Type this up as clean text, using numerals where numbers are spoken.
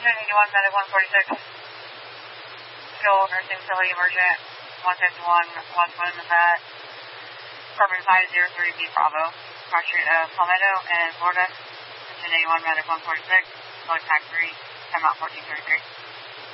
181, medic 146. Skilled nursing facility emergent, 151, lost one in the vat. Carbon 503B Bravo, cross street of Palmetto and Florida. 181, medic 146, contact 3, time out 1433.